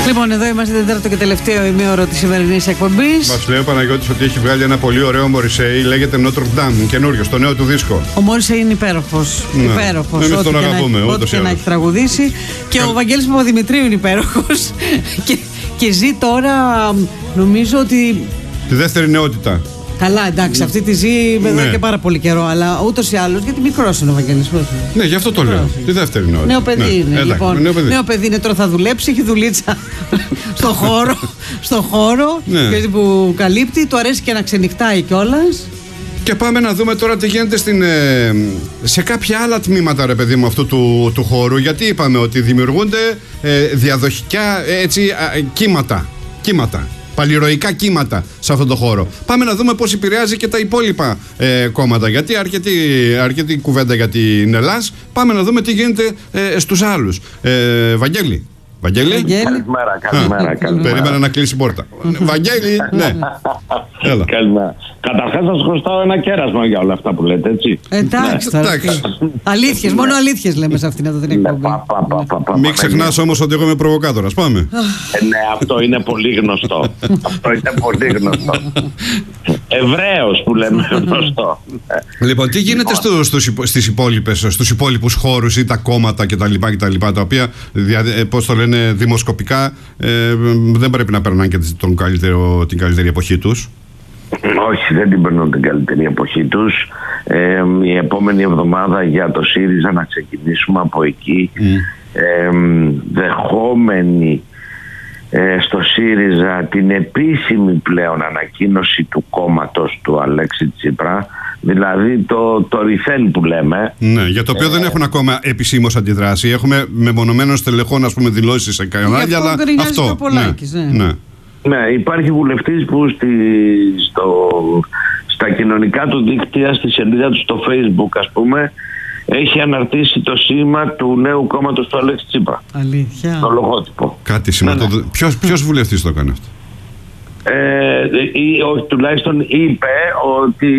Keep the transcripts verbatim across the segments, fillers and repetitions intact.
Λοιπόν, εδώ είμαστε τέταρτο και τελευταίο ημίωρο της σημερινής εκπομπής. Μας λέει ο Παναγιώτης ότι έχει βγάλει ένα πολύ ωραίο Morrissey, λέγεται Notre Dame, καινούριο, στο νέο του δίσκο. Ο Morrissey είναι υπέροχος. Ναι. Υπέροχος. Εμείς τον αγαπούμε, ό,τι και να έχει τραγουδήσει. Και Καλ... ο Βαγγέλης Παπαδημητρίου είναι υπέροχος. και, και ζει τώρα, νομίζω ότι. Τη δεύτερη νεότητα. Καλά, εντάξει, αυτή τη ζει εδώ ναι. και πάρα πολύ καιρό, αλλά ούτως ή άλλως, γιατί μικρός είναι ο Βαγγέλης. Ναι, γι' αυτό το λέω. Είναι. Τη δεύτερη νεότητα. Νέο παιδί ναι. είναι. Εντάξει, λοιπόν, νέο παιδί. νέο παιδί είναι, τώρα θα δουλέψει, έχει δουλίτσα στο χώρο, στο χώρο ναι. που καλύπτει, του αρέσει και να ξενυχτάει κιόλας. Και πάμε να δούμε τώρα τι γίνεται στην, ε, σε κάποια άλλα τμήματα, ρε παιδί μου, αυτού του, του χώρου. Γιατί είπαμε ότι δημιουργούνται ε, διαδοχικά έτσι, α, κύματα. κύματα. Παλιροϊκά κύματα σε αυτόν τον χώρο. Πάμε να δούμε πώς επηρεάζει και τα υπόλοιπα ε, κόμματα. Γιατί αρκετή, αρκετή κουβέντα για την Ελλάς. Πάμε να δούμε τι γίνεται ε, στους άλλους. Ε, Βαγγέλη. Βαγγέλη. Καλημέρα, καλημέρα, καλημέρα. Περίμενα να κλείσει η πόρτα. Βαγγέλη, ναι. Έλα. Καλημέρα. Καταρχάς σας χρωστάω ένα κέρασμα για όλα αυτά που λέτε, έτσι. Εντάξει, ναι. Αλήθειες, μόνο αλήθειες λέμε σε αυτήν εδώ την εκπομπή. Μην ξεχνάς όμως ότι εγώ είμαι προβοκάτορας. Πάμε. Ναι, αυτό είναι πολύ γνωστό. Αυτό είναι πολύ γνωστό. Εβραίος που λέμε γνωστό. Λοιπόν, τι γίνεται στις υπόλοιπες, στους υπόλοιπους χώρους ή τα κόμματα κτλ. Τα οποία, πώς το λένε, δημοσκοπικά δεν πρέπει να περνάνε και την καλύτερη εποχή τους. Όχι, δεν την περνούν την καλύτερη εποχή τους. Ε, η επόμενη εβδομάδα για το ΣΥΡΙΖΑ να ξεκινήσουμε από εκεί. Mm. Ε, δεχόμενοι ε, στο ΣΥΡΙΖΑ την επίσημη πλέον ανακοίνωση του κόμματος του Αλέξη Τσίπρα, δηλαδή το, το ρηθέν που λέμε. Ναι, για το οποίο ε, δεν έχουν ακόμα επισήμως αντιδράσει. Έχουμε μεμονωμένων στελεχών, ας πούμε, δηλώσεις σε κανάλια, αλλά αυτό. Ναι, ναι. ναι. Ναι, υπάρχει βουλευτής που στη, στο, στα κοινωνικά του δίκτυα, στη σελίδα του στο Facebook, ας πούμε, έχει αναρτήσει το σήμα του νέου κόμματος του Αλέξη Τσίπρα. Αλήθεια. Το λογότυπο. Κάτι σημαντικό. Ναι, ναι. Ποιος, ποιος βουλευτής το έκανε αυτό? Ε, ή, όχι, τουλάχιστον είπε ότι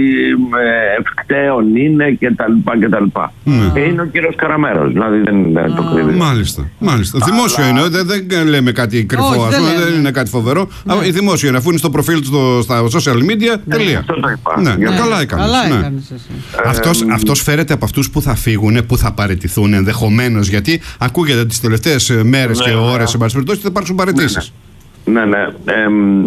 ε, ευκταίων είναι και τα λοιπά και τα λοιπά. Mm. Και είναι ο κύριος Καραμέρος, δηλαδή δεν είναι mm. το κρύβει. Μάλιστα, μάλιστα. Αλλά... Δημόσιο είναι, δεν, δεν λέμε κάτι κρυφό, όχι, ας πούμε, δεν, δεν είναι κάτι φοβερό. Ναι. Η δημόσιο είναι, αφού είναι στο προφίλ του στα social media, ναι. τελεία. Αυτό το είπα. Ναι, ναι. Καλά έκανες. Καλά ναι. έκανες εσύ. Αυτός, ε, αυτός φέρεται από αυτούς που θα φύγουν, που θα παραιτηθούν ενδεχομένως, γιατί ακούγεται τις τελευταίες μέρες ναι, και ώρες, σε πάση περιπτώσει, θα υπάρξουν παραιτήσεις. Ναι, ναι. Ε,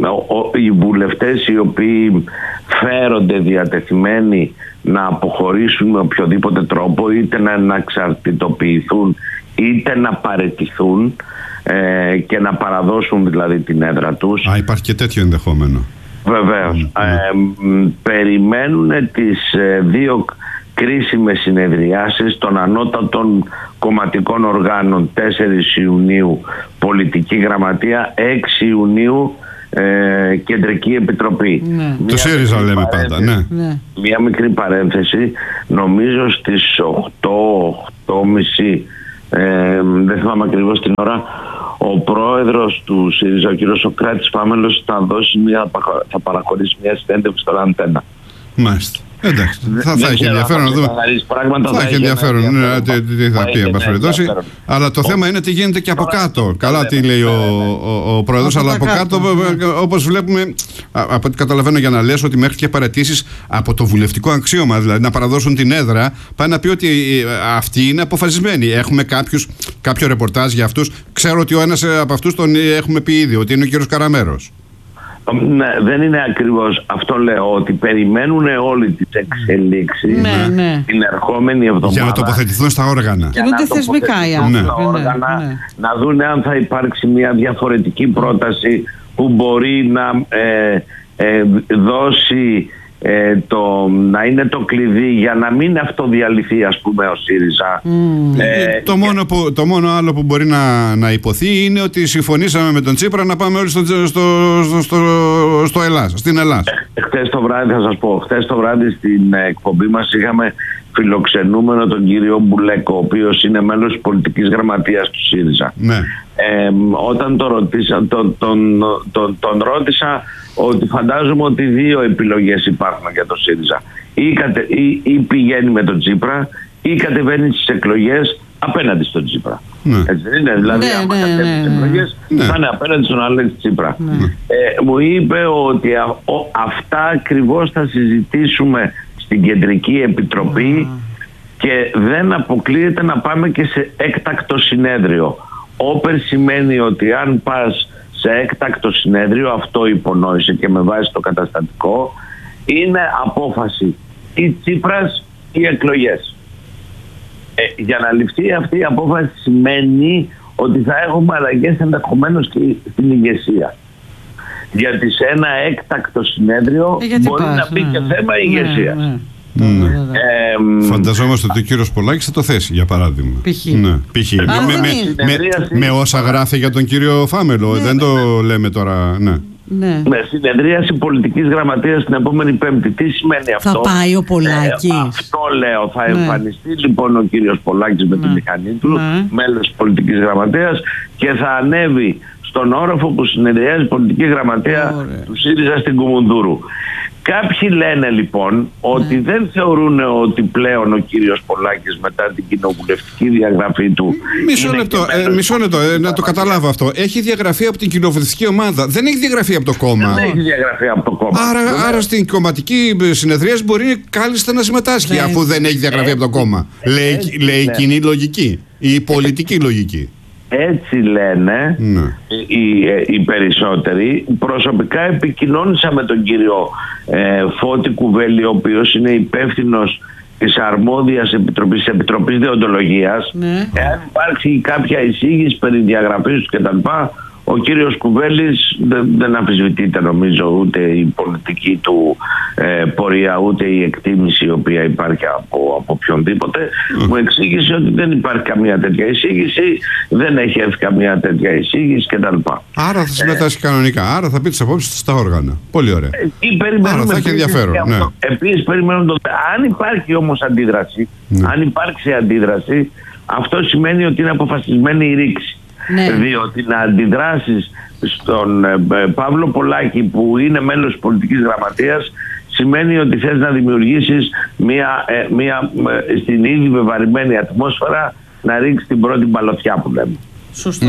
ο, οι βουλευτές οι οποίοι φέρονται διατεθειμένοι να αποχωρήσουν με οποιοδήποτε τρόπο, είτε να εξαρτητοποιηθούν είτε να παραιτηθούν ε, και να παραδώσουν δηλαδή την έδρα τους. Α, υπάρχει και τέτοιο ενδεχόμενο. Βεβαίως. Mm. Ε, περιμένουν τις ε, δύο κρίσιμες συνεδριάσεις των ανώτατων κομματικών οργάνων, τέσσερις Ιουνίου πολιτική γραμματεία, έξι Ιουνίου ε, κεντρική επιτροπή. Ναι. Το ΣΥΡΙΖΑ λέμε πάντα, ναι. ναι. Μια μικρή παρένθεση, νομίζω στις οκτώ, οκτώ και μισή, ε, δεν θυμάμαι ακριβώς την ώρα, ο πρόεδρος του ΣΥΡΙΖΑ, ο κ. Σοκράτης Πάμελος, θα, δώσει μια, θα παραχωρήσει μια συνέντευξη στον Αντένα. Μάλιστα. Εντάξει, θα, θα έχει ενδιαφέρον να δούμε. Θα έχει ενδιαφέρον τι θα πει, εν πάση περιπτώσει. Αλλά το θέμα είναι τι γίνεται και από κάτω. Καλά, τι λέει ο πρόεδρος, αλλά από κάτω, όπως βλέπουμε, από ό,τι καταλαβαίνω, για να λες ότι μέχρι και παραιτήσεις από το βουλευτικό αξίωμα, δηλαδή να παραδώσουν την έδρα, πάει να πει ότι αυτοί είναι αποφασισμένοι. Έχουμε κάποιο ρεπορτάζ για αυτούς. Ξέρω ότι ο ένας από αυτούς τον έχουμε πει ήδη, ότι είναι ο κύριος Καραμέρος. Ναι, δεν είναι ακριβώς αυτό, λέω, ότι περιμένουν όλοι τις εξελίξεις ναι, ναι. την ερχόμενη εβδομάδα για να τοποθετηθούν στα όργανα. Κινούνται θεσμικά οι άνθρωποι. Στα όργανα, ναι, ναι. Να δουν αν θα υπάρξει μια διαφορετική πρόταση που μπορεί να ε, ε, δώσει ε, το, να είναι το κλειδί για να μην αυτοδιαλυθεί, ας πούμε, ο ΣΥΡΙΖΑ. Mm. Ε, το, μόνο που, το μόνο άλλο που μπορεί να, να υποθεί είναι ότι συμφωνήσαμε με τον Τσίπρα να πάμε όλοι στο, στο, στο, στο, στο Ελλάς, στην Ελλάς. Ε, χθες το βράδυ, θα σας πω, χθες το βράδυ στην εκπομπή μας είχαμε φιλοξενούμενο τον κύριο Μπουλέκο, ο οποίος είναι μέλος της πολιτικής γραμματείας του ΣΥΡΙΖΑ. Ναι. Ε, όταν τον, ρωτήσα, τον, τον, τον, τον ρώτησα ότι φαντάζομαι ότι δύο επιλογές υπάρχουν για το ΣΥΡΙΖΑ. Ή, ή, ή πηγαίνει με τον Τσίπρα ή κατεβαίνει στις εκλογές απέναντι στον Τσίπρα. Ναι. Έτσι δεν είναι? Δηλαδή, ναι, άμα ναι, κατέβει ναι, τις εκλογές, ναι. θα είναι απέναντι στον Αλέξη Τσίπρα. Ναι. Ε, μου είπε ότι α, ο, αυτά ακριβώς θα συζητήσουμε στην Κεντρική Επιτροπή mm. και δεν αποκλείεται να πάμε και σε έκτακτο συνέδριο. Όπερ σημαίνει ότι αν πας σε έκτακτο συνέδριο, αυτό υπονόησε και με βάση το καταστατικό, είναι απόφαση ή Τσίπρας ή εκλογές. Ε, για να ληφθεί αυτή η απόφαση σημαίνει ότι θα έχουμε αλλαγές ενδεχομένως και στην ηγεσία. Γιατί σε ένα έκτακτο συνέδριο ε, μπορεί πας, να μπει ναι, και θέμα ναι, ηγεσίας. Ναι, ναι. Ναι. Ε, Φανταζόμαστε ότι ο κύριος Πολάκης θα το θέσει, για παράδειγμα. Π.χ. Ναι. Π.χ. Με, με, με, με, με όσα γράφει για τον κύριο Φάμελο. Ναι, δεν ναι, το ναι. λέμε τώρα. Ναι. Ναι. Με συνεδρίαση πολιτικής γραμματείας την επόμενη Πέμπτη. Τι σημαίνει αυτό? Θα πάει ο Πολάκης. Ε, αυτό λέω. Θα ναι. εμφανιστεί λοιπόν ο κύριος Πολάκης με ναι. τη μηχανή του, ναι. μέλος της πολιτικής γραμματείας, και θα ανέβει στον όροφο που συνεδριάζει πολιτική γραμματεία Ωραία. του ΣΥΡΙΖΑ στην Κουμουνδούρου. Κάποιοι λένε λοιπόν ότι ναι. δεν θεωρούν ότι πλέον ο κύριος Πολάκης μετά την κοινοβουλευτική διαγραφή του. Μισό λεπτό, ε, μισό λεπτό ε, να το καταλάβω αυτό. Έχει διαγραφεί από την κοινοβουλευτική ομάδα. Δεν έχει διαγραφεί από το κόμμα. Δεν έχει διαγραφεί από το κόμμα. Άρα, άρα στην κομματική συνεδρία μπορεί κάλλιστα να συμμετάσχει, ναι. αφού δεν έχει διαγραφεί ε, από το κόμμα. Ε, λέει ε, λέει ναι. κοινή λογική. Η πολιτική λογική. Έτσι λένε ναι. οι, οι περισσότεροι. Προσωπικά επικοινώνησα με τον κύριο ε, Φώτη Κουβέλη, ο οποίος είναι υπεύθυνος της αρμόδιας επιτροπής, επιτροπής δεοντολογίας. Ναι. Εάν υπάρξει κάποια εισήγηση περί διαγραφής του κτλ., ο κύριος Κουβέλης δεν, δεν αμφισβητείται νομίζω ούτε η πολιτική του ε, πορεία, ούτε η εκτίμηση η οποία υπάρχει από, από οποιονδήποτε. Mm. Μου εξήγησε ότι δεν υπάρχει καμία τέτοια εισήγηση, δεν έχει έρθει καμία τέτοια εισήγηση κτλ. Άρα θα συμμετάσχει ε, κανονικά, άρα θα πει τις απόψεις στα όργανα. Πολύ ωραία. Ε, άρα θα έχει ενδιαφέρον. Ναι. Επίσης περιμένουμε το... Αν υπάρχει όμως αντίδραση, mm. αν υπάρξει αντίδραση, αυτό σημαίνει ότι είναι αποφασισμένη η ρήξη. Ναι. Διότι να αντιδράσεις στον ε, Παύλο Πολάκη, που είναι μέλος της πολιτικής γραμματείας, σημαίνει ότι θες να δημιουργήσεις μια, ε, μια ε, στην ήδη βεβαρημένη ατμόσφαιρα να ρίξεις την πρώτη μπαλωθιά που λέμε. Σωστό.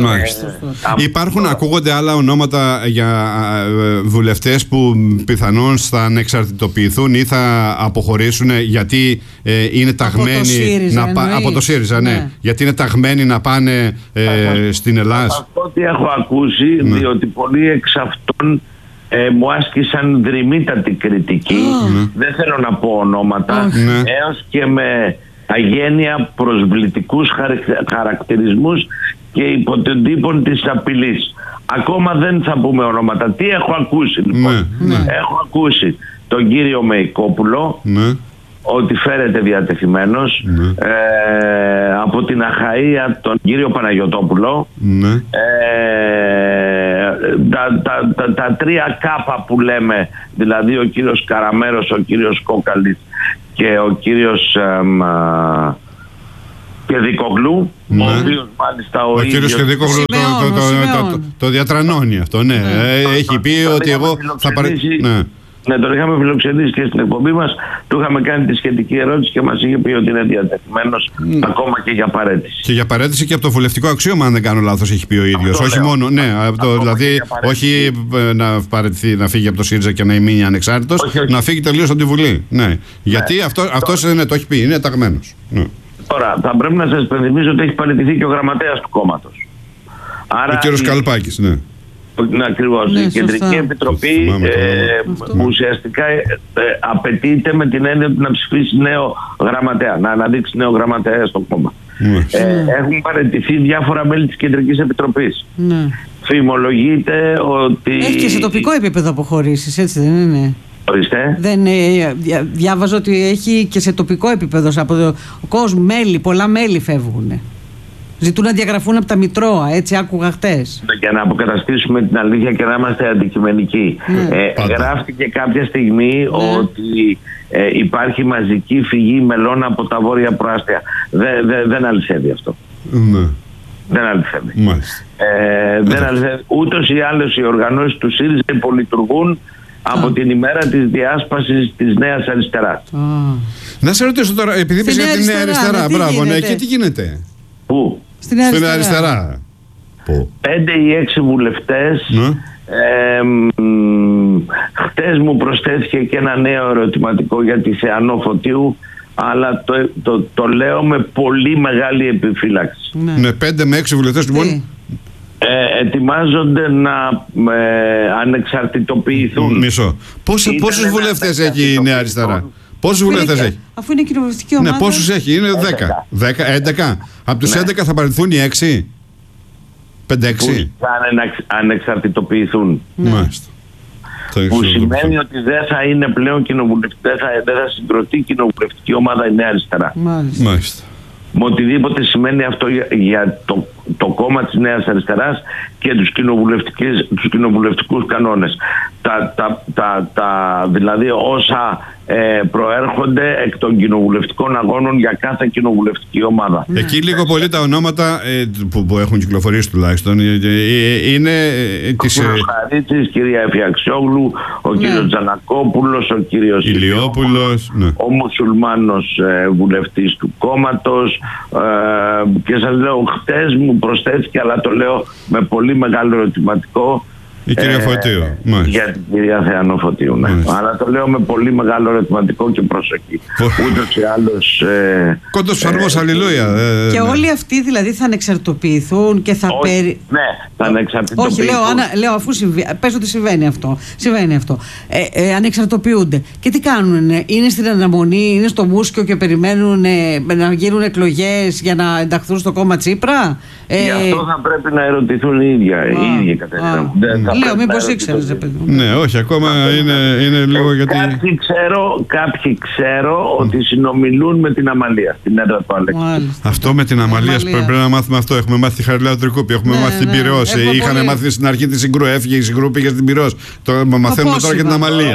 Ε, Υπάρχουν, ακούγονται άλλα ονόματα για βουλευτές που πιθανόν θα ανεξαρτητοποιηθούν ή θα αποχωρήσουν γιατί ε, είναι ταγμένοι από το ΣΥΡΙΖΑ, να πα, από το ΣΥΡΙΖΑ ναι. Ναι. γιατί είναι ταγμένοι να πάνε ε, στην Ελλάδα. Αυτό τι έχω ακούσει, ναι. διότι πολλοί εξ αυτών ε, μου άσκησαν δρυμύτατη κριτική. Oh. Δεν θέλω να πω ονόματα, oh. έως και με αγένεια προσβλητικούς χαρακτηρισμούς και υπό τον τύπο της απειλής. Ακόμα δεν θα πούμε ονόματα. Τι έχω ακούσει λοιπόν? Ναι, ναι. Έχω ακούσει τον κύριο Μεϊκόπουλο, ναι. ότι φέρεται διατεθειμένος, ναι. ε, από την Αχαΐα τον κύριο Παναγιωτόπουλο, ναι. ε, τα, τα, τα, τα τρία κάπα που λέμε, δηλαδή ο κύριος Καραμέρος, ο κύριος Κόκαλης και ο κύριος ε, Κεδικογλού, ναι. ο οποίος μάλιστα ο, ο ίδιος... Ο κύριος Κεδικογλού το, το, το, το, το, το διατρανώνει αυτό, ναι. ναι. Ε, έχει πει το ότι εγώ θα παρα... Ναι. Ναι, τον είχαμε φιλοξενήσει και στην εκπομπή μας, του είχαμε κάνει τη σχετική ερώτηση και μας είχε πει ότι είναι διατεθειμένος mm. ακόμα και για παρέτηση. Και για παρέτηση και από το βουλευτικό αξίωμα, αν δεν κάνω λάθος, έχει πει ο ίδιος. Όχι λέω. μόνο, ναι, από το, δηλαδή όχι να, παρετηθεί, να φύγει από το ΣΥΡΙΖΑ και να μείνει ανεξάρτητος, όχι, όχι. να φύγει τελείως από τη Βουλή. Ναι. Ναι. Γιατί ναι. αυτό, αυτός ναι, το έχει πει, είναι ταγμένος. Ναι. Τώρα, θα πρέπει να σας υπενθυμίσω ότι έχει παραιτηθεί και ο γραμματέας του κόμματος. Ο κύριος η... Καλπάκης, ναι. Ναι, ακριβώς. Ναι, η Κεντρική σωστά. Επιτροπή ε, ουσιαστικά ε, ε, απαιτείται με την έννοια να ψηφίσει νέο γραμματέα, να αναδείξει νέο γραμματέα στο κόμμα. Ναι. Ε, έχουν παραιτηθεί διάφορα μέλη της Κεντρικής Επιτροπής. Ναι. Φημολογείται ότι... Έχει και σε τοπικό επίπεδο αποχωρήσεις, έτσι δεν είναι? Ορίστε. Δεν, ε, διάβαζα ότι έχει και σε τοπικό επίπεδο από το κόσμο μέλη, πολλά μέλη φεύγουν. Ζητούν να διαγραφούν από τα Μητρώα, έτσι άκουγα χτες. Για να αποκαταστήσουμε την αλήθεια και να είμαστε αντικειμενικοί. Ναι. Ε, γράφτηκε κάποια στιγμή ναι. ότι ε, υπάρχει μαζική φυγή μελών από τα βόρεια προάστια. Δε, δε, δεν αληθεύει αυτό. Ναι. Δεν αληθεύει. Ε, δεν αληθεύει. Ούτως ή άλλως οι οργανώσεις του ΣΥΡΙΖΑ υπολειτουργούν από την ημέρα της διάσπασης της Νέας Αριστεράς. Να σε ρωτήσω τώρα, επειδή είπες για τη Νέα Αριστερά, μπράβο, ναι, και τι γίνεται? Πού? Στην αριστερά. Στην αριστερά. Πέντε ή έξι βουλευτές. Ναι. Ε, χτες μου προσθέθηκε και ένα νέο ερωτηματικό για τη Θεανό Φωτίου, αλλά το, το, το λέω με πολύ μεγάλη επιφύλαξη. Ναι, ναι πέντε με έξι βουλευτές λοιπόν. Ε, ετοιμάζονται να ε, ανεξαρτητοποιηθούν. Μισό. Πόσους, πόσους βουλευτές έχει η Νέα Αριστερά? Πόσους βουλευτές έχει? Αφού είναι κοινοβουλευτική ομάδα. Ναι, πόσους έχει? Είναι δέκα. δέκα, έντεκα. Από τους ναι. έντεκα θα παραιτηθούν οι έξι. πέντε έξι. Θα ανεξαρτητοποιηθούν. Ναι. Μάλιστα. Που σημαίνει ότι δεν θα είναι πλέον κοινοβουλευτική, δεν θα, δεν θα συγκροτεί κοινοβουλευτική ομάδα η Νέα Αριστερά. Μάλιστα. Μάλιστα. Με οτιδήποτε σημαίνει αυτό για, για το, το κόμμα της Νέας Αριστεράς και τους, τους κοινοβουλευτικούς κανόνες. Τα, τα, τα, τα, δηλαδή όσα ε, προέρχονται εκ των κοινοβουλευτικών αγώνων για κάθε κοινοβουλευτική ομάδα. Εκεί λίγο πολύ τα ονόματα ε, που, που έχουν κυκλοφορήσει τουλάχιστον ε, ε, είναι ε, ο της, κύριος Χαρίτσης, κυρία Εφιαξιόγλου, ο ναι. κύριος Τζανακόπουλος, ο κύριος Ηλιόπουλος, ναι. ο μουσουλμάνος ε, βουλευτής του κόμματος ε, και σας λέω χτες μου προσθέθηκε, αλλά το λέω με πολύ μεγάλο ερωτηματικό, η κυρία Φωτίου. Ε, για την κυρία Θεανό Φωτίου. Ναι. Αλλά το λέω με πολύ μεγάλο ερωτηματικό και προσοχή. Ούτως ή άλλως. Ε, Κόντος φαρμός, ε, αλληλούια. Ε, και ναι. όλοι αυτοί δηλαδή θα ανεξαρτητοποιηθούν και θα όχι, περι... Ναι, θα ανεξαρτητοποιηθούν. Όχι, λέω, ανα, λέω αφού συμβεί, πες ότι συμβαίνει αυτό. Συμβαίνει αυτό. Ε, ε, ανεξαρτητοποιούνται. Και τι κάνουν, είναι στην αναμονή, είναι στο μουσκιο και περιμένουν ε, να γίνουν εκλογές για να ενταχθούν στο κόμμα Τσίπρα. Ε, Γι' αυτό θα πρέπει να ερωτηθούν οι ίδιοι. Οι ίδιοι Κατερίνα. Λέω, μήπως ήξερες, ρε παιδί μου. Ναι, όχι, ακόμα είναι, είναι λίγο γιατί. Κάποιοι ξέρω, κάποιοι ξέρω ότι συνομιλούν με την Αμαλία, την έδρα του Αλέξη. Αυτό με την Αμαλία πρέπει να μάθουμε αυτό. Έχουμε μάθει τη Χαριλάου Τρικούπη, έχουμε μάθει την Πειραιώς. Είχαμε μάθει στην αρχή τη Συγκρού, έφυγε η Συγκρού, πήγε στην Πειραιώς. Τώρα μαθαίνουμε τώρα και την Αμαλία.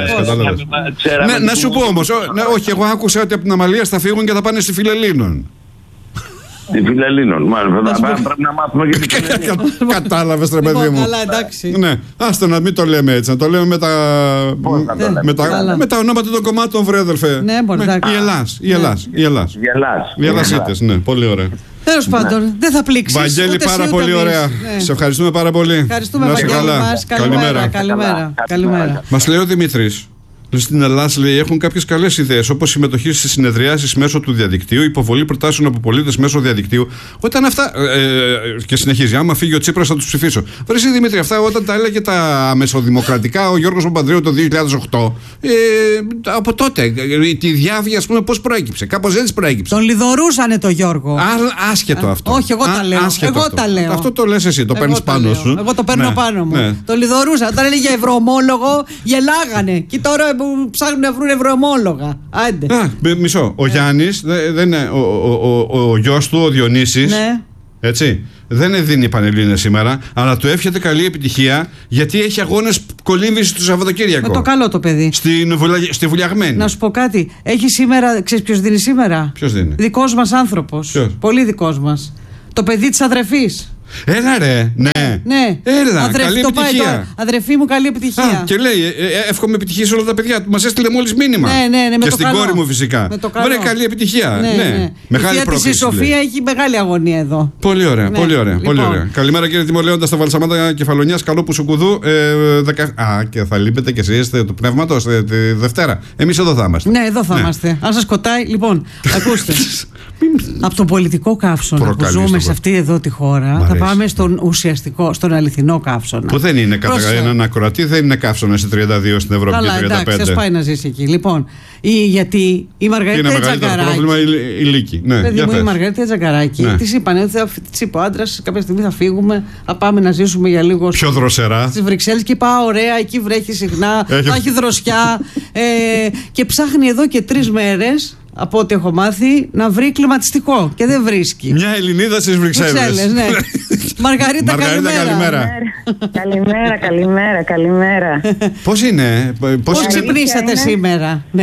Ναι, να σου πω όμως, όχι, εγώ άκουσα ότι από την Αμαλία θα φύγουν και θα πάνε στη Φιλελλήνων. Τη Φιλελλήνων, μάλιστα. Πρέπει να μάθουμε και την Φιλελλήνων. Κατάλαβες, ρε παιδί μου. Καλά, εντάξει. Ναι, άστο να μην το λέμε έτσι. Να το λέμε με τα, με τα, με τα ονόματα των κομμάτων, βρε αδελφέ. Ναι, μπορεί να Η Ελλάς. Η Ελλάς. Η Ελλάς. Οι Ελλασίτες, ναι, πολύ ωραία. Τέλος πάντων, δεν θα πλήξεις. Βαγγέλη, πάρα πολύ ωραία. Σε ευχαριστούμε πάρα πολύ. Ευχαριστούμε, Βαγγέλη μας. Καλημέρα. Καλημέρα. Μας λέει ο Δημήτρης. Στην Ελλάδα, λέει, έχουν κάποιες καλές ιδέες, όπως συμμετοχή στις συνεδριάσεις μέσω του διαδικτύου, υποβολή προτάσεων από πολίτες μέσω διαδικτύου. Όταν αυτά. Ε, και συνεχίζει, άμα φύγει ο Τσίπρας θα τους ψηφίσω. Βρε Δημήτρη, αυτά όταν τα έλεγε τα μεσοδημοκρατικά ο Γιώργος Παπανδρέου το δύο χιλιάδες οκτώ, ε, από τότε. Τη διάβγεια, ας πούμε, πώς προέκυψε. Κάπως έτσι προέκυψε. Τον λιδωρούσανε το Γιώργο. Α, άσχετο αυτό. Όχι, εγώ τα λέω. Εγώ αυτό. τα λέω. Αυτό το λες εσύ, το παίρνεις πάνω σου. Εγώ το παίρνω ναι, πάνω μου. Ναι. Το λιδωρούσα. Όταν έλεγε ευρωομόλογο, γελάγανε. Και τώρα που ψάχνουν να βρουν ευρωομόλογα. Άντε. Α, μισό. Ο Γιάννης, δεν είναι, ο, ο, ο, ο γιος του, ο Διονύσης, ναι. έτσι, δεν δίνει Πανελλήνες σήμερα, αλλά του εύχεται καλή επιτυχία γιατί έχει αγώνες κολύμβησης το Σαββατοκύριακο. Με το καλό το παιδί. Στην βουλα... Στη Βουλιαγμένη. Να σου πω κάτι. Έχει σήμερα, ξέρεις ποιος δίνει σήμερα? Ποιος δίνει? Δικός μας άνθρωπος. Ποιος? Πολύ δικός μας. Το παιδί της αδρεφής. Έλα ρε, ναι. Ναι. Έλα, Αδρεφ, καλή το επιτυχία. Πάει, αδρεφή μου, καλή επιτυχία. Α, και λέει, ε, ε, εύχομαι επιτυχία σε όλα τα παιδιά του. Μας έστειλε μόλις μήνυμα. Ναι, ναι, ναι, με και το στην καλό. κόρη μου φυσικά. Βρε, καλή επιτυχία. Ναι, ναι. Ναι. Μεγάλη πρόκληση. Η Σοφία έχει μεγάλη αγωνία εδώ. Πολύ ωραία, ναι. πολύ ωραία. Λοιπόν. Πολύ ωραία. Καλημέρα κύριε Τιμολέοντα στα Βαλσαμάτα Κεφαλονιάς. Καλό που σου κουδού. Ε, δεκα... Α, και θα λείπετε κι εσείς του πνεύματος ε, τη Δευτέρα. Εμείς εδώ θα είμαστε. Ναι, εδώ θα ναι. είμαστε. Αν σας σκοτάει, λοιπόν, ακούστε. Από τον πολιτικό καύσωνα που ζούμε σε αυτή εδώ τη χώρα, θα πάμε στον ουσιαστικό, στον αληθινό καύσωνα. Που δεν είναι κατά έναν ακροατή, δεν είναι καύσωνα σε τριάντα δύο στην Ευρώπη. Καλά, και τριάντα πέντε. Εντάξει, ας πάει να ζήσει εκεί. Λοιπόν, η, γιατί η Μαργαρίτα είναι μεγαλύτερο πρόβλημα η, η Λύκη. Ναι, παιδί μου, η Μαργαρίτα Τζακαράκη. Ναι. Της είπανε ότι της είπε ο άντρας, κάποια στιγμή θα φύγουμε, θα πάμε να ζήσουμε για λίγο. Πιο δροσερά. Στις Βρυξέλλες και πάω ωραία, εκεί βρέχει συχνά, θα έχει δροσιά. ε, και ψάχνει εδώ και τρεις μέρες, από ό,τι έχω μάθει, να βρει κλιματιστικό και δεν βρίσκει. Μια Ελληνίδα στις Βρυξέλλες. Ναι. Μαργαρίτα, καλημέρα. καλημέρα. Καλημέρα, καλημέρα, καλημέρα. Πώς είναι, πώς, πώς ξυπνήσατε είναι? σήμερα? Ναι.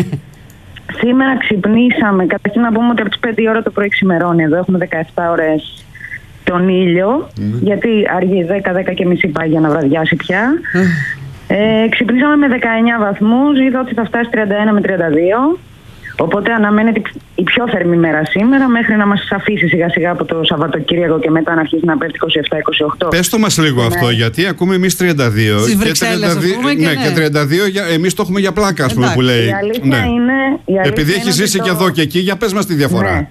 Σήμερα ξυπνήσαμε. Καταρχήν να πούμε ότι από τις πέντε η ώρα το πρωί ξημερώνει. Εδώ έχουμε δεκαεπτά ώρες τον ήλιο. Mm. Γιατί αργεί δέκα, δέκα και μισή πάει για να βραδιάσει πια. Mm. Ε, ξυπνήσαμε με δεκαεννιά βαθμούς. Είδα ότι θα φτάσει τριάντα ένα με τριάντα δύο. Οπότε αναμένεται η πιο θερμή μέρα σήμερα, μέχρι να μας αφήσει σιγά σιγά από το Σαββατοκύριακο και μετά να αρχίσει να πέφτει είκοσι επτά είκοσι οκτώ. Πες το μας λίγο ναι. αυτό, γιατί ακούμε εμείς τριάντα δύο. Στις και τριάντα δύο, πούμε, και, ναι, ναι. και τριάντα δύο εμείς το έχουμε για πλάκα, ας πούμε, που λέει. Η αλήθεια ναι. είναι, η αλήθεια Επειδή έχει ζήσει το... και εδώ και εκεί, για πες μας τη διαφορά. Ναι.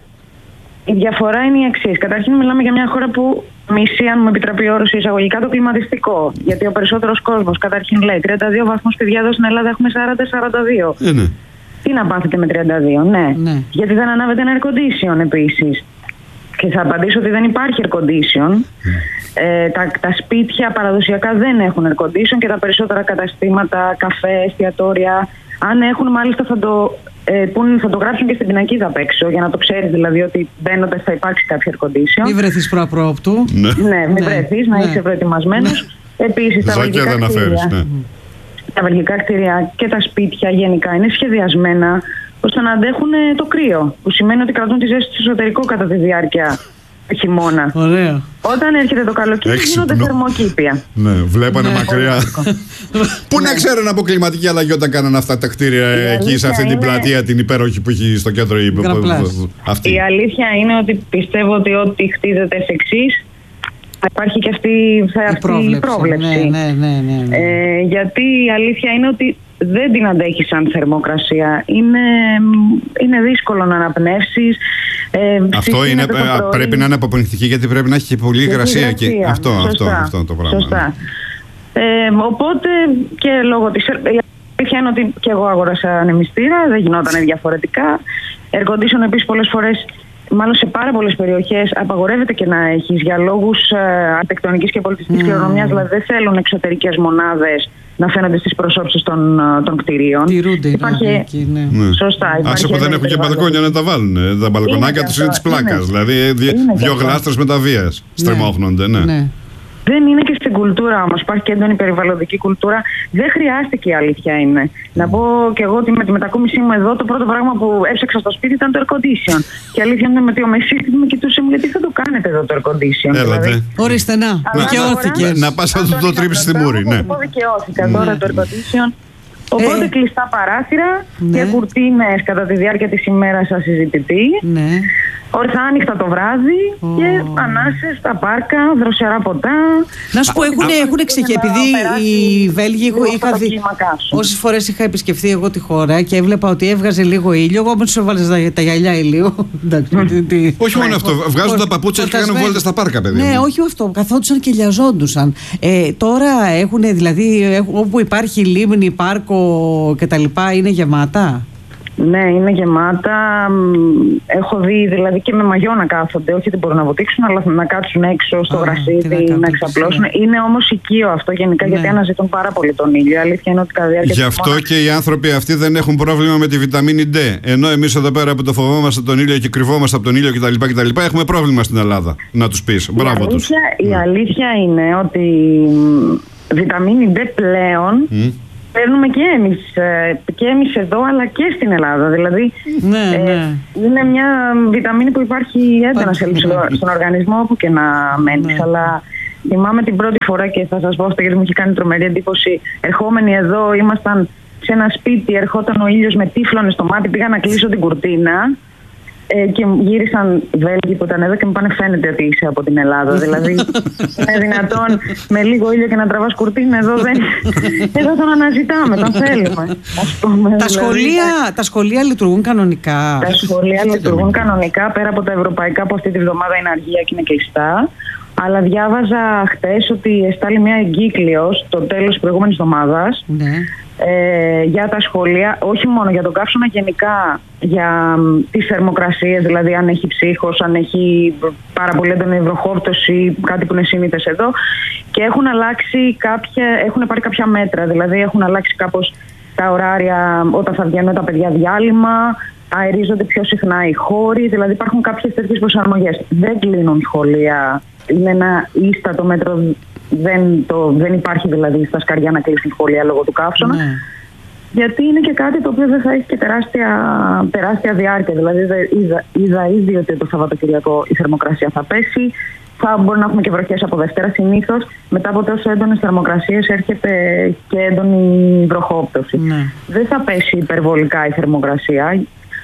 Η διαφορά είναι η εξής. Καταρχήν, μιλάμε για μια χώρα που μισεί, αν μου επιτραπεί η όρωση, εισαγωγικά το κλιματιστικό. Γιατί ο περισσότερος κόσμος, καταρχήν, λέει τριάντα δύο βαθμούς, παιδιά, εδώ στην Ελλάδα έχουμε σαράντα σαράντα δύο. Ε, ναι. Τι να πάθετε με τριάντα δύο, ναι. ναι. Γιατί δεν ανάβετε ένα air condition επίσης. Και θα απαντήσω ότι δεν υπάρχει air condition. Mm. Ε, τα, τα σπίτια παραδοσιακά δεν έχουν air condition και τα περισσότερα καταστήματα, καφέ, εστιατόρια, αν έχουν, μάλιστα θα το, ε, πουν, θα το γράψουν και στην πινακίδα απ' έξω, για να το ξέρεις δηλαδή ότι μπαίνοντας θα υπάρξει κάποιο air condition. Μην βρεθείς προαπρόπτου. Ναι, ναι μην βρεθείς, να ναι. είσαι προετοιμασμένος. Ναι. Επίσης, τα βελγικά κτίρια, ναι. τα βελγικά κτίρια και τα σπίτια γενικά είναι σχεδιασμένα ώστε να αντέχουν το κρύο, που σημαίνει ότι κρατούν τη ζέστη στο εσωτερικό κατά τη διάρκεια του χειμώνα. Ωραία. Όταν έρχεται το καλοκαίρι γίνονται θερμοκήπια. Ναι, βλέπανε ναι. μακριά. Πού να ξέρουν από κλιματική αλλαγή όταν κάνανε αυτά τα κτίρια εκεί, σε αυτή την είναι... πλατεία την υπέροχη που έχει στο κέντρο η... αυτή. Η αλήθεια είναι ότι πιστεύω ότι ό,τι χτίζεται εξ εξής υπάρχει και αυτή η, αυτή πρόβλεψη. Η πρόβλεψη. Ναι, ναι, ναι, ναι, ναι. Ε, γιατί η αλήθεια είναι ότι δεν την αντέχει σαν θερμοκρασία. Είναι, είναι δύσκολο να αναπνεύσεις. Ε, αυτό είναι, το πρέπει να είναι αποπνιχτική, γιατί πρέπει να έχει και πολλή υγρασία. Και αυτό, αυτό, αυτό το πράγμα. Σωστά. Ναι. Ε, οπότε και λόγω της... Η αλήθεια είναι ότι και εγώ αγόρασα ανεμιστήρα, δεν γινόταν διαφορετικά. Air condition επίσης πολλές φορές, μάλλον σε πάρα πολλές περιοχές, απαγορεύεται και να έχεις για λόγους ε, αρχιτεκτονικής και πολιτιστικής mm. κληρονομιάς, δηλαδή δεν θέλουν εξωτερικές μονάδες να φαίνονται στις προσώψεις των, των κτηρίων. Τηρούνται υπάρχει... εκεί, ναι. ναι. Σωστά. Άσε που δεν έχουν και μπαλκόνια να τα βάλουν. Τα μπαλκονάκια τους είναι της πλάκας. Δηλαδή δύο γλάστρες με τα βίας στριμώχνονται. Ναι. Ναι. Δεν είναι και στην κουλτούρα όμως. Υπάρχει και έντονη περιβαλλοντική κουλτούρα. Δεν χρειάστηκε, η αλήθεια είναι. Mm. Να πω και εγώ ότι με τη μετακόμισή μου εδώ, το πρώτο πράγμα που έψαξα στο σπίτι ήταν το air condition. Και η αλήθεια είναι ότι ο μεσίτης με κοιτούσε, μου γιατί θα το κάνετε εδώ το air condition. Έλατε. Δηλαδή. Ορίστε, να. Δικαιώθηκε. Να πας να του το τρίψεις στη μούρη. Ναι. Εγώ δικαιώθηκα τώρα το air condition. Οπότε ε, κλειστά παράθυρα ναι. και κουρτίνες κατά τη διάρκεια της ημέρας ασυζητητή. Ναι. Ορθά άνοιχτα το βράδυ oh. και ανάσες στα πάρκα, δροσερά ποτά. Να σου πω, έχουν, έχουν εξηγεί, επειδή οι Βέλγοι είχα δει. Όσες φορές είχα επισκεφθεί εγώ τη χώρα και έβλεπα ότι έβγαζε λίγο ήλιο, εγώ όμως έβαλες τα γυαλιά ηλίου. Όχι μόνο αυτό, βγάζουν τα παπούτσια και κάνουν βόλτες στα πάρκα, παιδί. Ναι, όχι αυτό, καθόντουσαν και λιαζόντουσαν. Τώρα έχουν, δηλαδή, όπου υπάρχει λίμνη, πάρκο κτλ. Είναι γεμάτα. Ναι, είναι γεμάτα. Έχω δει δηλαδή και με μαγιό να κάθονται. Όχι ότι μπορούν να βοτήξουν, αλλά να κάτσουν έξω στο γρασίδι, να, να εξαπλώσουν. Είναι όμως οικείο αυτό γενικά, ναι. γιατί αναζητούν πάρα πολύ τον ήλιο. Η αλήθεια είναι ότι κατά διάρκεια. Γι' αυτό μόνο... και οι άνθρωποι αυτοί δεν έχουν πρόβλημα με τη βιταμίνη D. Ενώ εμείς εδώ πέρα που το φοβόμαστε τον ήλιο και κρυβόμαστε από τον ήλιο κτλ. κτλ έχουμε πρόβλημα στην Ελλάδα. Να τους πεις. Μπράβο τους. Η ναι. αλήθεια είναι ότι βιταμίνη D πλέον. Mm. Παίρνουμε και εμείς, και εμείς εδώ, αλλά και στην Ελλάδα. Δηλαδή, ναι, ε, ναι. είναι μια βιταμίνη που υπάρχει έντονα στον οργανισμό, όπου και να μένεις. Ναι. Αλλά θυμάμαι την πρώτη φορά και θα σας πω, γιατί μου είχε κάνει τρομερή εντύπωση. Ερχόμενοι εδώ, ήμασταν σε ένα σπίτι, ερχόταν ο ήλιος με τύφλωνε στο μάτι, πήγα να κλείσω την κουρτίνα. Ε, και γύρισαν Βέλγοι που ήταν εδώ και μου πάνε, φαίνεται ότι είσαι από την Ελλάδα. Δηλαδή, είναι δυνατόν με λίγο ήλιο και να τραβάς κουρτίνα? Εδώ δεν. Εδώ τον αναζητάμε, τον θέλουμε. Ας πούμε, τα, δηλαδή, σχολεία, τα... τα σχολεία λειτουργούν κανονικά. Τα σχολεία λειτουργούν κανονικά, πέρα από τα ευρωπαϊκά που αυτή τη βδομάδα είναι αργία και είναι κλειστά. Αλλά διάβαζα χτες ότι εστάλει μια εγκύκλειος το τέλος της προηγούμενης εβδομάδας. Ναι. Ε, για τα σχολεία, όχι μόνο για τον καύσωνα, γενικά για τις θερμοκρασίες, δηλαδή αν έχει ψύχος, αν έχει πάρα πολύ έντονη βροχόπτωση, κάτι που είναι σύνηθες εδώ, και έχουν αλλάξει κάποια, έχουν πάρει κάποια μέτρα, δηλαδή έχουν αλλάξει κάπως τα ωράρια όταν θα βγαίνουν τα παιδιά διάλειμμα, αερίζονται πιο συχνά οι χώροι, δηλαδή υπάρχουν κάποιες τέτοιες προσαρμογές. Δεν κλείνουν σχολεία, είναι ένα ίστατο μέτρο. Δεν, το, δεν υπάρχει δηλαδή στα σκαριά να κλείσουν σχολεία λόγω του καύσωνα. Ναι. Γιατί είναι και κάτι το οποίο δεν θα έχει και τεράστια, τεράστια διάρκεια. Δηλαδή είδα, είδα ήδη ότι το Σαββατοκυριακό η θερμοκρασία θα πέσει. Θα μπορεί να έχουμε και βροχές από Δευτέρα συνήθως. Μετά από τόσο έντονες θερμοκρασίες έρχεται και έντονη βροχόπτωση. Ναι. Δεν θα πέσει υπερβολικά η θερμοκρασία.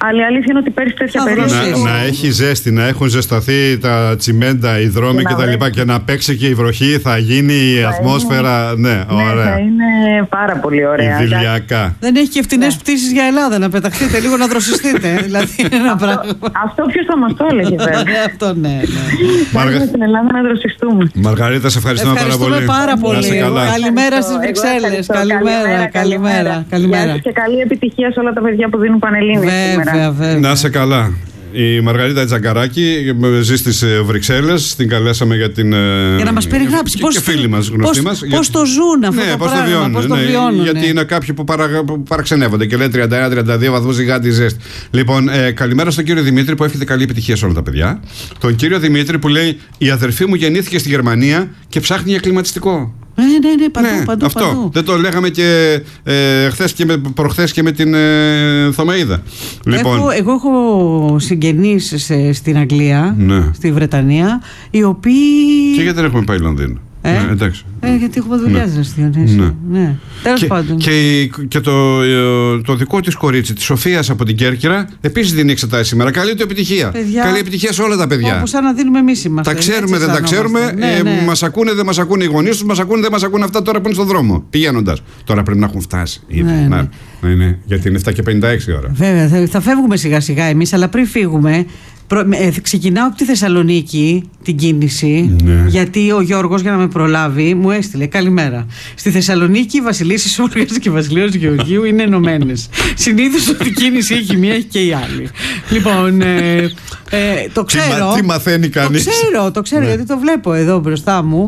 Αλλά η αλήθεια είναι ότι πέρυσι τέτοια περίοδο. Να, να έχει ζέστη, να έχουν ζεσταθεί τα τσιμέντα, οι δρόμοι κτλ. Και, και να παίξει και η βροχή, θα γίνει η θα ατμόσφαιρα. Είναι... Ναι, ωραία. Ναι, θα είναι πάρα πολύ ωραία. Ιδηλιακά. Δεν έχει και φτηνές ναι. πτήσεις για Ελλάδα, να πεταχτείτε λίγο να δροσιστείτε. Δηλαδή, ένα πράγμα. Αυτό ποιος θα μας το έλεγε, βέβαια. Αυτό ναι. Μαργα... στην Ελλάδα να δροσιστούμε. Μαργαρίτα, σε ευχαριστούμε πάρα πολύ. πάρα πολύ. Καλημέρα στις Βρυξέλλες. Καλημέρα, καλημέρα. Καλημέρα. Και καλή επιτυχία σε όλα τα παιδιά που δίνουν πανελλήνιες σήμερα. Να σε καλά. Η Μαργαρίτα Τζαγκαράκη ζει στις Βρυξέλλες. Την καλέσαμε για την. Για να μας περιγράψει πώς. Και φίλοι μας, γνωστοί μας. Πώς το ζουν αυτό ναι, το πώς πράγμα, το βιώνουν. Πώς το ναι, βιώνουν γιατί ναι. είναι κάποιοι που, παρα, που παραξενεύονται και λένε τριάντα ένα τριάντα δύο βαθμούς γιγάντη ζέστη. Λοιπόν, ε, καλημέρα στον κύριο Δημήτρη που εύχεται καλή επιτυχία σε όλα τα παιδιά. Τον κύριο Δημήτρη που λέει: η αδερφή μου γεννήθηκε στη Γερμανία και ψάχνει για κλιματιστικό. Ναι, ναι, ναι, παντού, ναι, παντού, αυτό. παντού. Δεν το λέγαμε και ε, χθες και με, προχθές και με την ε, Θωμαΐδα. Λοιπόν. Έχω, εγώ έχω συγγενείς σε, στην Αγγλία, ναι. στη Βρετανία, οι οποίοι... Και γιατί δεν έχουμε πάει Λονδίνο. Ε, ναι, εντάξει. Ε, γιατί έχουμε δουλειά ναι. στη Διονύση. Ναι. ναι. Τέλος και, πάντων. Και, και το, το δικό της κορίτσι, τη Σοφίας από την Κέρκυρα, επίσης δίνει εξετάσεις σήμερα. Καλή του επιτυχία. Παιδιά, καλή επιτυχία σε όλα τα παιδιά. Όπως σαν να δίνουμε εμείς είμαστε. Τα ξέρουμε, δεν τα ξέρουμε. Ναι, ε, ναι. Μας ακούνε, δεν μας ακούνε οι γονείς τους, μας ακούνε, δεν μας ακούνε αυτά τώρα που είναι στον δρόμο. Πηγαίνοντας. Τώρα πρέπει να έχουν φτάσει. Ναι, ναι. Να, ναι, ναι, γιατί είναι επτά και πενήντα έξι ώρα. Βέβαια, θα, θα φεύγουμε σιγά σιγά εμείς, αλλά πριν φύγουμε. Προ, ε, ξεκινάω από τη Θεσσαλονίκη την κίνηση, ναι. γιατί ο Γιώργος, για να με προλάβει, μου έστειλε καλημέρα. Στη Θεσσαλονίκη οι βασιλίσσες Όλγας και βασιλείος Γεωργίου είναι ενωμένες. Συνήθως ότι η κίνηση έχει μία, έχει και η άλλη. Λοιπόν, ε, ε, το ξέρω. Τι, τι μαθαίνει κανείς. Το ξέρω, το ξέρω ναι. γιατί το βλέπω εδώ μπροστά μου.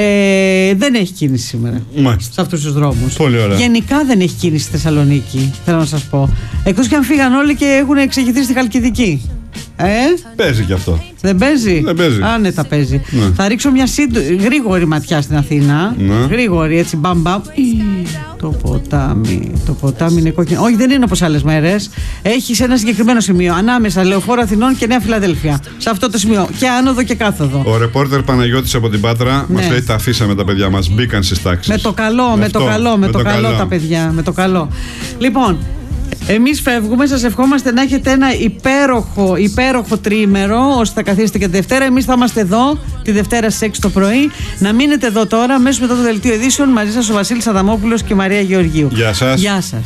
Ε, δεν έχει κίνηση σήμερα. Μάλιστα. Σε αυτούς τους δρόμους. Πολύ ωραία. Γενικά δεν έχει κίνηση στη Θεσσαλονίκη, θέλω να σας πω. Εκτός και αν φύγαν όλοι και έχουν εξηγηθεί στη Χαλκιδική. Ε? Παίζει κι αυτό. Δεν παίζει. Δεν παίζει. Α, ναι, τα παίζει. Ναι. Θα ρίξω μια σύντο... γρήγορη ματιά στην Αθήνα. Ναι. Γρήγορη, έτσι, μπαμ μπαμ. Το ποτάμι. Το ποτάμι είναι κόκκινο. Όχι, δεν είναι όπως άλλες μέρες. Έχει σε ένα συγκεκριμένο σημείο. Ανάμεσα Λεωφόρο Αθηνών και Νέα Φιλαδέλφια. Σε αυτό το σημείο. Και άνοδο και κάθοδο. Ο ρεπόρτερ Παναγιώτης από την Πάτρα ναι. μας λέει: τα αφήσαμε τα παιδιά μας. Μπήκαν στις τάξεις. Με το καλό, με, με το καλό, με, με το, το καλό, καλό τα παιδιά. Με το καλό. Λοιπόν. Εμείς φεύγουμε, σας ευχόμαστε να έχετε ένα υπέροχο, υπέροχο τριήμερο ώστε θα καθίσετε και τη Δευτέρα. Εμείς θα είμαστε εδώ τη Δευτέρα στις έξι το πρωί. Να μείνετε εδώ τώρα, αμέσως μετά το δελτίο ειδήσεων. Μαζί σας ο Βασίλης Αδαμόπουλος και η Μαρία Γεωργίου. Γεια σας. Γεια σας.